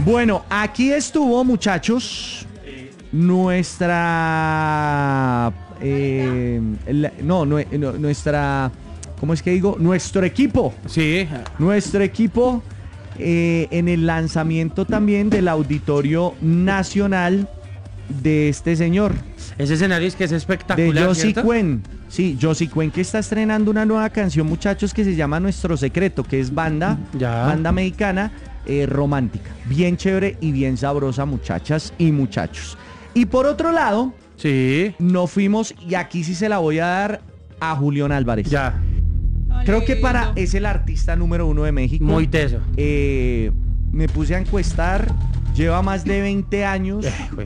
Bueno, aquí estuvo, muchachos, nuestra... nuestra... ¿Cómo es que digo? Nuestro equipo. Sí. Nuestro equipo en el lanzamiento también del Auditorio Nacional de este señor. Ese escenario es que es espectacular, De Josie ¿cierto? Cuen. Sí, Josie Cuen, que está estrenando una nueva canción, muchachos, que se llama Nuestro Secreto, que es banda mexicana romántica. Bien chévere y bien sabrosa, muchachas y muchachos. Y por otro lado, sí, nos fuimos, y aquí sí se la voy a dar a Julián Álvarez. Ya. Creo que es el artista número 1 de México. Muy teso. Me puse a encuestar, lleva más de 20 años